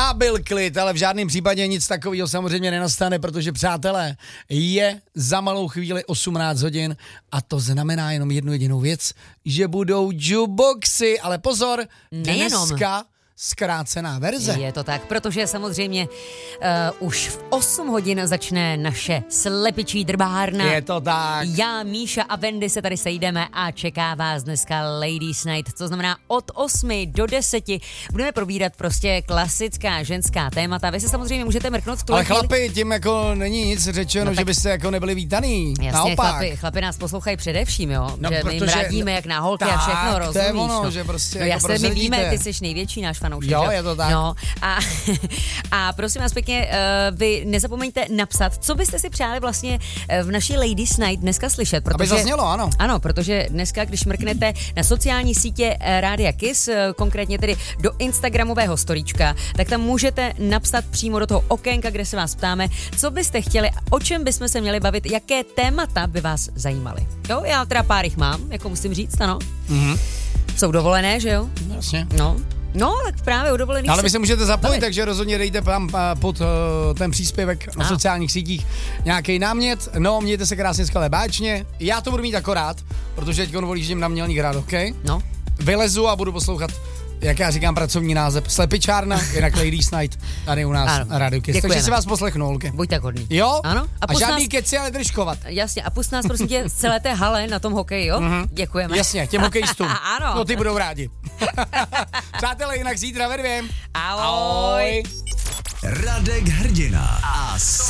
A byl klid, ale v žádném případě nic takového samozřejmě nenastane, protože přátelé, je za malou chvíli 18 hodin a to znamená jenom jednu jedinou věc, že budou jukeboxy, ale pozor, dneska zkrácená verze. Je to tak, protože samozřejmě už v 8 hodin začne naše slepičí drbárna. Je to tak. Já, Míša a Wendy se tady sejdeme a čeká vás dneska Ladies Night, co znamená od 8 do 10 budeme probírat prostě klasická ženská témata. Vy se samozřejmě můžete mrknout v tu Ale chlapi, tím jako není nic řečeno, že byste jako nebyli vítaný. Jasně, naopak. Chlapi nás poslouchají především, jo? No, že my jim radíme jak na holky a všechno, rozumíš? To je ono, no. že prostě no jako jasně, my víme, ty jsi největší náš fanoušek. Jo, je to tak. No, a prosím vás pěkně, vy nezapomeňte napsat, co byste si přáli vlastně v naší Ladies Night dneska slyšet. Protože, aby zaznělo, ano. Ano, protože dneska, když mrknete na sociální sítě Rádia Kiss, konkrétně tedy do Instagramového storíčka, tak tam můžete napsat přímo do toho okénka, kde se vás ptáme, co byste chtěli, o čem bychom se měli bavit, jaké témata by vás zajímaly. Jo, já teda pár jich mám, jako musím říct, ano. Mhm. Jsou dovolené, že jo? Jasně. No, tak právě u dovolených. Ale vy se můžete zapojit, Bavit. takže rozhodně dejte tam pod ten příspěvek na sociálních sítích nějaký námět. No, mějte se krásně, skvěle, báječně. Já to budu mít akorát, protože teď volížím na Mělník hrát, OK? No. Vylezu a budu poslouchat, jak já říkám, pracovní název. Slepičárna, jinak Ladies Night, tady u nás na Rádiu Kiss. Takže si vás poslechnu, Olky. Buď tak hodný. Jo? Ano. A žádný keci, ale držkovat. Jasně, a pust nás prosím tě z celé té hale na tom hokeji, jo? Děkujeme. Jasně, těm hokejistům. Ano. No, ty budou rádi. Přátelé, jinak zítra ve 2. Ahoj. Radek Hrdina a